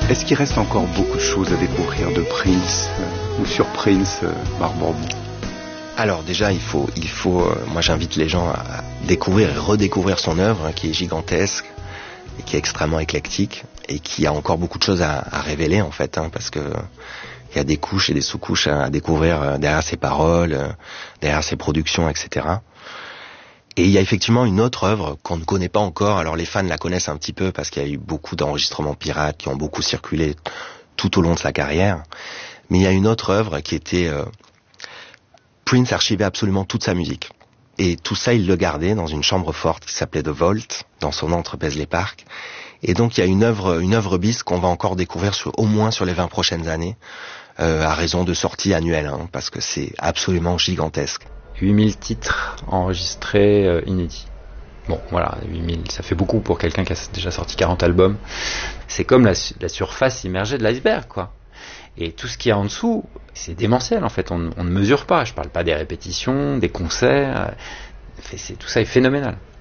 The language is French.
Est-ce qu'il reste encore beaucoup de choses à découvrir de Prince ou sur Prince, Marc Borbon? Alors déjà, moi j'invite les gens à découvrir et redécouvrir son œuvre, qui est gigantesque et qui est extrêmement éclectique et qui a encore beaucoup de choses à révéler en fait, parce que il y a des couches et des sous-couches à découvrir derrière ses paroles, derrière ses productions, etc. Et il y a effectivement une autre œuvre qu'on ne connaît pas encore. Alors les fans la connaissent un petit peu parce qu'il y a eu beaucoup d'enregistrements pirates qui ont beaucoup circulé tout au long de sa carrière. Mais il y a une autre œuvre qui était... Prince archivait absolument toute sa musique. Et tout ça, il le gardait dans une chambre forte qui s'appelait The Vault, dans son antre Paisley Park. Et donc il y a une œuvre bis qu'on va encore découvrir au moins sur les 20 prochaines années, à raison de sorties annuelles, parce que c'est absolument gigantesque. 8000 titres enregistrés inédits. Bon, voilà, 8000, ça fait beaucoup pour quelqu'un qui a déjà sorti 40 albums. C'est comme la surface immergée de l'iceberg, quoi. Et tout ce qu'il y a en dessous, c'est démentiel, en fait. On ne mesure pas. Je parle pas des répétitions, des concerts. Tout ça est phénoménal.